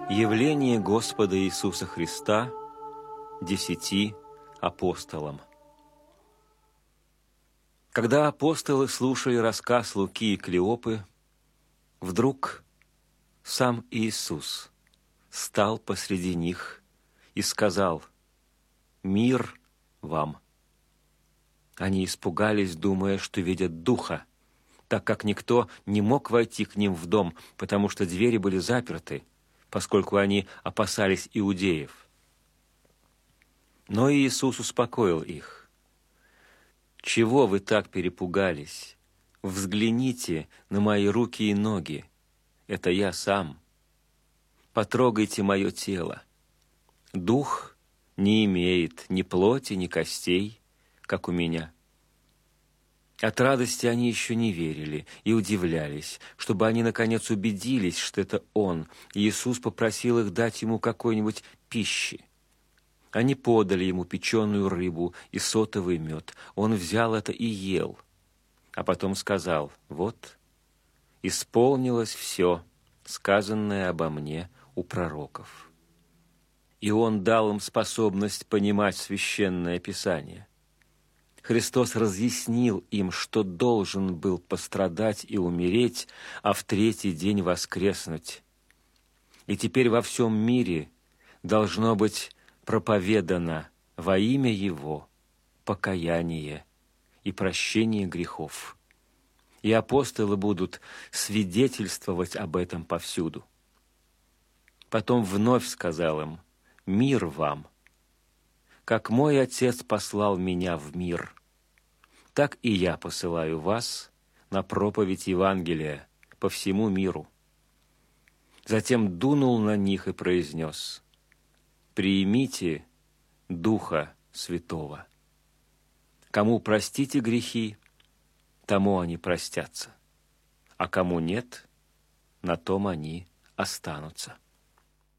Явление Господа Иисуса Христа 10 апостолам. Когда апостолы слушали рассказ Луки и Клеопы, вдруг сам Иисус стал посреди них и сказал: «Мир вам». Они испугались, думая, что видят духа, так как никто не мог войти к ним в дом, потому что двери были заперты, поскольку они опасались иудеев. Но Иисус успокоил их. «Чего вы так перепугались? Взгляните на мои руки и ноги. Это я сам. Потрогайте мое тело. Дух не имеет ни плоти, ни костей, как у меня». От радости они еще не верили и удивлялись. Чтобы они, наконец, убедились, что это Он, Иисус попросил их дать Ему какой-нибудь пищи. Они подали Ему печеную рыбу и сотовый мед. Он взял это и ел, а потом сказал: «Вот, исполнилось все, сказанное обо мне у пророков». И Он дал им способность понимать Священное Писание. Христос разъяснил им, что должен был пострадать и умереть, а в третий день воскреснуть. И теперь во всем мире должно быть проповедано во имя Его покаяние и прощение грехов. И апостолы будут свидетельствовать об этом повсюду. Потом вновь сказал им: «Мир вам! Как мой Отец послал меня в мир, так и я посылаю вас на проповедь Евангелия по всему миру». Затем дунул на них и произнес: «Примите Духа Святого. Кому простите грехи, тому они простятся, а кому нет, на том они останутся».